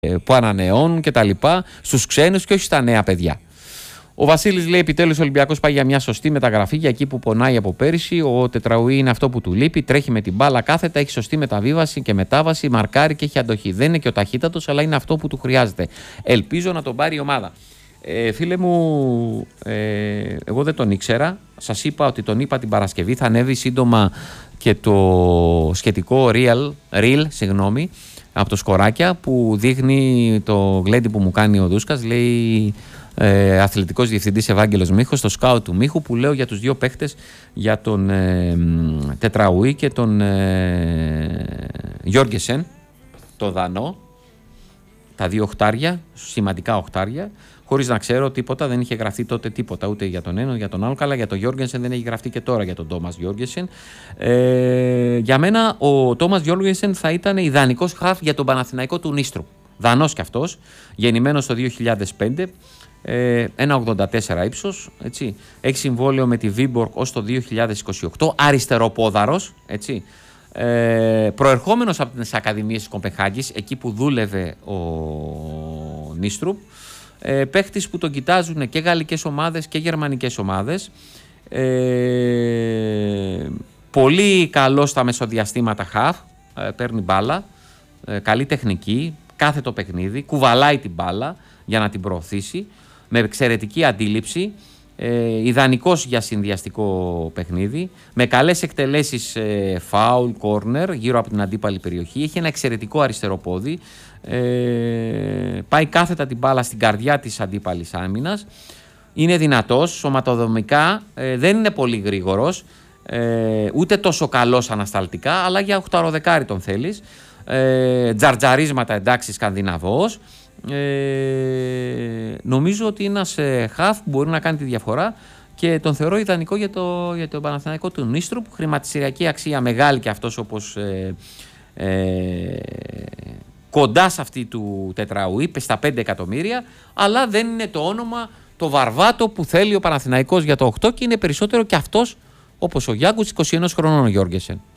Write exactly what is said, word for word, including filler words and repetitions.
που ανανεώνουν και τα λοιπά στους ξένους και όχι στα νέα παιδιά. Ο Βασίλης λέει: επιτέλους ο Ολυμπιακός πάει για μια σωστή μεταγραφή για εκεί που πονάει από πέρυσι. Ο Τετραουή είναι αυτό που του λείπει. Τρέχει με την μπάλα κάθετα, έχει σωστή μεταβίβαση και μετάβαση, μαρκάρει και έχει αντοχή. Δεν είναι και ο ταχύτατος, αλλά είναι αυτό που του χρειάζεται. Ελπίζω να τον πάρει η ομάδα. Ε, φίλε μου, ε, εγώ δεν τον ήξερα. Σας είπα ότι τον είπα την Παρασκευή. Θα ανέβει σύντομα και το σχετικό reel, reel συγγνώμη, από το Σκοράκια που δείχνει το γλέντι που μου κάνει ο Δούσκας. Λέει ε, αθλητικός διευθυντής Ευάγγελος Μίχος, το σκάουτ του Μίχου, που λέω για τους δύο παίχτες, για τον ε, Τετραουή και τον ε, Γιόργεσεν, το Δανό, τα δύο οχτάρια, σημαντικά οχτάρια, χωρίς να ξέρω τίποτα, δεν είχε γραφτεί τότε τίποτα ούτε για τον ένα για τον άλλο. Καλά, για τον Γιόργενσεν δεν έχει γραφτεί και τώρα για τον Τόμας Γιόργενσεν. Ε, για μένα ο Τόμας Γιόργενσεν θα ήταν ιδανικός χαφ για τον Παναθηναϊκό του Νίστρου. Δανός κι αυτός, γεννημένος το δύο χιλιάδες πέντε, ε, ένα ογδόντα τέσσερα ύψος, έτσι. Έχει συμβόλαιο με τη Βίμπορκ ως το δύο χιλιάδες είκοσι οκτώ, αριστεροπόδαρος, έτσι. Ε, προερχόμενος από τις Ακαδημίες της Κοπενχάγης, εκεί που δούλευε ο Νίστρουπ. Ε, παίχτης που τον κοιτάζουν και γαλλικές ομάδες και γερμανικές ομάδες. Ε, πολύ καλό στα μεσοδιαστήματα χαφ, ε, παίρνει μπάλα, ε, καλή τεχνική, κάθε το παιχνίδι, κουβαλάει την μπάλα για να την προωθήσει, με εξαιρετική αντίληψη, ε, ιδανικός για συνδυαστικό παιχνίδι, με καλές εκτελέσεις ε, φάουλ, κόρνερ γύρω από την αντίπαλη περιοχή, έχει ένα εξαιρετικό αριστερό πόδι. Ε, πάει κάθετα την μπάλα στην καρδιά της αντίπαλης άμυνας, είναι δυνατός σωματοδομικά, ε, δεν είναι πολύ γρήγορος, ε, ούτε τόσο καλός ανασταλτικά, αλλά για οχταροδεκάρι τον θέλεις, ε, τζαρτζαρίσματα εντάξει σκανδιναβός. Ε, νομίζω ότι είναι ένας ε, χαφ που μπορεί να κάνει τη διαφορά και τον θεωρώ ιδανικό για το, για το Παναθηναϊκό του Νίστρου, που χρηματιστηριακή αξία μεγάλη και αυτός, όπως ε, ε, κοντά σε αυτή του Τετραουή, στα πέντε εκατομμύρια, αλλά δεν είναι το όνομα, το βαρβάτο που θέλει ο Παναθηναϊκός για το οκτώ, και είναι περισσότερο και αυτός όπως ο Γιάγκους, είκοσι ένα χρονών ο Γιόργεσεν.